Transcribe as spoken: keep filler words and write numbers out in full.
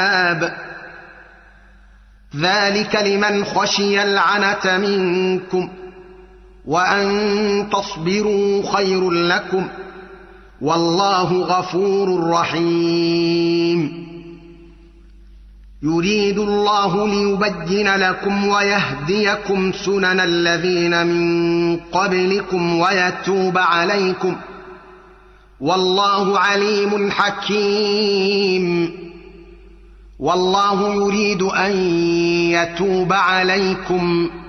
ذلك لمن خشي العنة منكم وأن تصبروا خير لكم والله غفور رحيم يريد الله ليبين لكم ويهديكم سنن الذين من قبلكم ويتوب عليكم والله عليم حكيم والله يريد أن يتوب عليكم